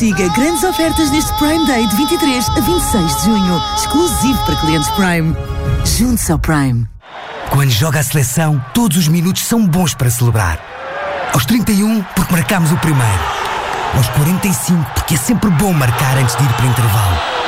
consiga grandes ofertas neste Prime Day de 23 a 26 de junho. Exclusivo para clientes Prime. Junte-se ao Prime. Quando joga a seleção, todos os minutos são bons para celebrar. Aos 31, porque marcámos o primeiro. Aos 45, porque é sempre bom marcar antes de ir para o intervalo.